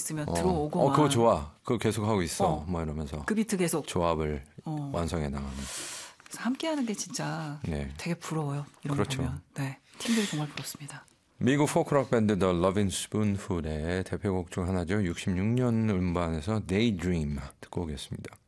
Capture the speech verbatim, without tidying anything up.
있으면 어, 들어오고 어, 그거 막. 좋아. 그거 계속 하고 있어. 어. 뭐 이러면서 그 비트 계속 조합을 어. 완성해 나가는. 그래서 함께하는 게 진짜 네. 되게 부러워요. 이런 그렇죠. 거 보면. 네, 팀들이 정말 부럽습니다. 미국 포크락 밴드 The Lovin' Spoonful의 대표곡 중 하나죠. 육십육 년 음반에서 Daydream 듣고 오겠습니다.